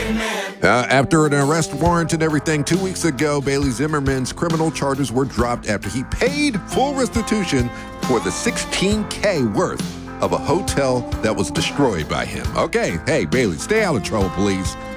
After an arrest warrant and everything 2 weeks ago, Bailey Zimmerman's criminal charges were dropped after he paid full restitution for the $16K worth of a hotel that was destroyed by him. Okay, hey, Bailey, stay out of trouble, please.